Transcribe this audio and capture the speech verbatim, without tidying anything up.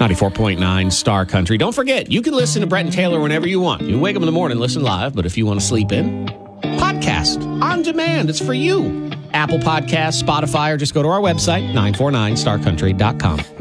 ninety-four point nine Star Country. Don't forget, you can listen to Brett and Taylor whenever you want. You can wake up in the morning and listen live, but if you want to sleep in, podcast on demand. It's for you. Apple Podcasts, Spotify, or just go to our website, nine four nine star country dot com.